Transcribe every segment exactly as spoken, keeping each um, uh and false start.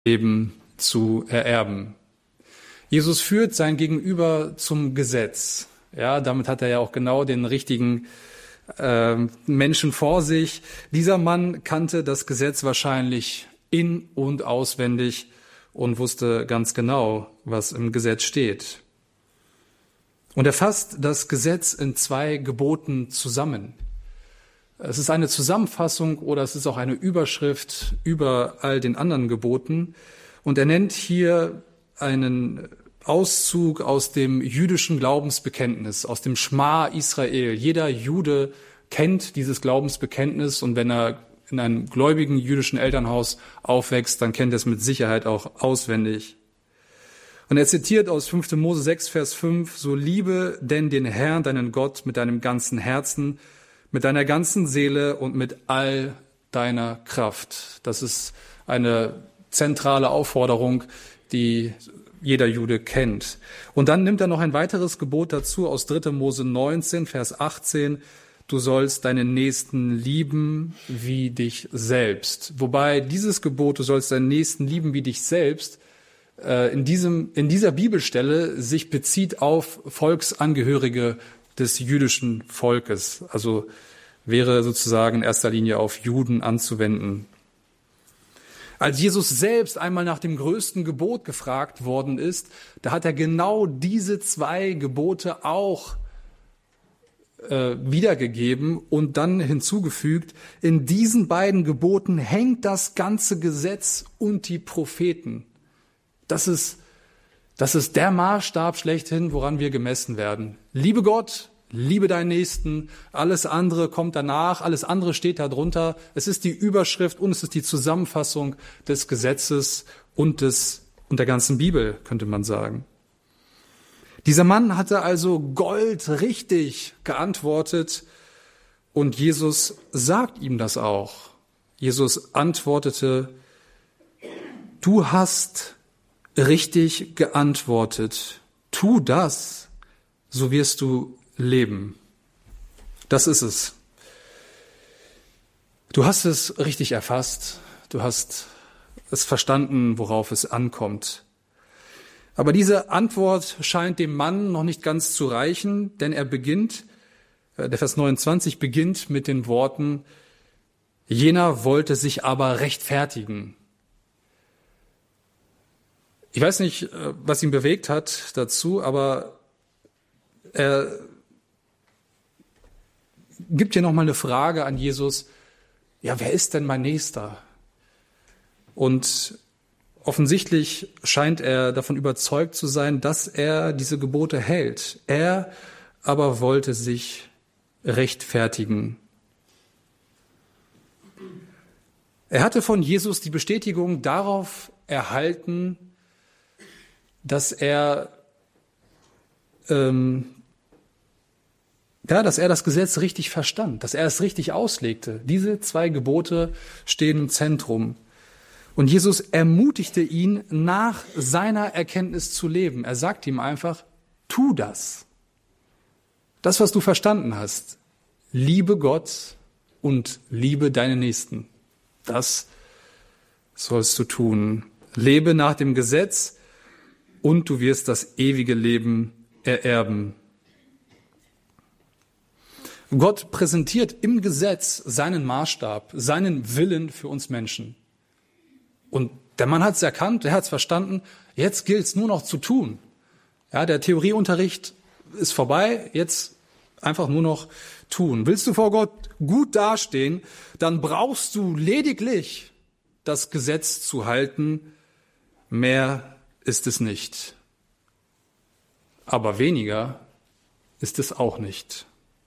Leben zu ererben. Jesus führt sein Gegenüber zum Gesetz. Ja, damit hat er ja auch genau den richtigen äh, Menschen vor sich. Dieser Mann kannte das Gesetz wahrscheinlich in- und auswendig und wusste ganz genau, was im Gesetz steht. Und er fasst das Gesetz in zwei Geboten zusammen. Es ist eine Zusammenfassung oder es ist auch eine Überschrift über all den anderen Geboten. Und er nennt hier einen Auszug aus dem jüdischen Glaubensbekenntnis, aus dem Schma Israel. Jeder Jude kennt dieses Glaubensbekenntnis und wenn er in einem gläubigen jüdischen Elternhaus aufwächst, dann kennt er es mit Sicherheit auch auswendig. Und er zitiert aus fünfter Mose sechs, Vers fünf, so liebe denn den Herrn, deinen Gott, mit deinem ganzen Herzen, mit deiner ganzen Seele und mit all deiner Kraft. Das ist eine zentrale Aufforderung, die jeder Jude kennt. Und dann nimmt er noch ein weiteres Gebot dazu aus dritter Mose neunzehn, Vers achtzehn. Du sollst deinen Nächsten lieben wie dich selbst. Wobei dieses Gebot, du sollst deinen Nächsten lieben wie dich selbst, in diesem, in dieser Bibelstelle sich bezieht auf Volksangehörige des jüdischen Volkes. Also wäre sozusagen in erster Linie auf Juden anzuwenden. Als Jesus selbst einmal nach dem größten Gebot gefragt worden ist, da hat er genau diese zwei Gebote auch äh, wiedergegeben und dann hinzugefügt, in diesen beiden Geboten hängt das ganze Gesetz und die Propheten. Das ist, das ist der Maßstab schlechthin, woran wir gemessen werden. Liebe Gott, liebe deinen Nächsten, alles andere kommt danach, alles andere steht darunter. Es ist die Überschrift und es ist die Zusammenfassung des Gesetzes und, des, und der ganzen Bibel, könnte man sagen. Dieser Mann hatte also goldrichtig geantwortet und Jesus sagt ihm das auch. Jesus antwortete, du hast richtig geantwortet, tu das, so wirst du leben. Das ist es. Du hast es richtig erfasst, du hast es verstanden, worauf es ankommt. Aber diese Antwort scheint dem Mann noch nicht ganz zu reichen, denn er beginnt, der Vers neunundzwanzig beginnt mit den Worten, jener wollte sich aber rechtfertigen. Ich weiß nicht, was ihn bewegt hat dazu, aber er gibt hier nochmal eine Frage an Jesus. Ja, wer ist denn mein Nächster? Und offensichtlich scheint er davon überzeugt zu sein, dass er diese Gebote hält. Er aber wollte sich rechtfertigen. Er hatte von Jesus die Bestätigung darauf erhalten, dass er, ähm, ja, dass er das Gesetz richtig verstand, dass er es richtig auslegte. Diese zwei Gebote stehen im Zentrum. Und Jesus ermutigte ihn, nach seiner Erkenntnis zu leben. Er sagt ihm einfach, tu das. Das, was du verstanden hast. Liebe Gott und liebe deine Nächsten. Das sollst du tun. Lebe nach dem Gesetz und du wirst das ewige Leben ererben. Gott präsentiert im Gesetz seinen Maßstab, seinen Willen für uns Menschen. Und der Mann hat es erkannt, er hat es verstanden, jetzt gilt es nur noch zu tun. Ja, der Theorieunterricht ist vorbei, jetzt einfach nur noch tun. Willst du vor Gott gut dastehen, dann brauchst du lediglich das Gesetz zu halten, mehr ist es nicht. Aber weniger ist es auch nicht.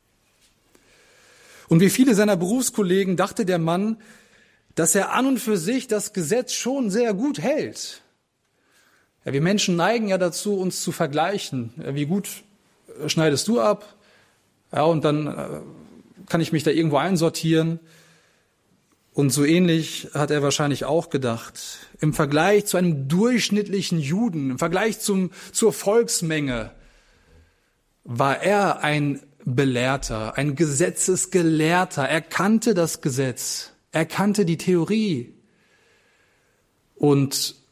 Und wie viele seiner Berufskollegen dachte der Mann, dass er an und für sich das Gesetz schon sehr gut hält. Ja, wir Menschen neigen ja dazu, uns zu vergleichen. Ja, wie gut schneidest du ab? Ja, und dann äh, kann ich mich da irgendwo einsortieren. Und so ähnlich hat er wahrscheinlich auch gedacht. Im Vergleich zu einem durchschnittlichen Juden, im Vergleich zum, zur Volksmenge, war er ein Belehrter, ein Gesetzesgelehrter. Er kannte das Gesetz, er kannte die Theorie. Und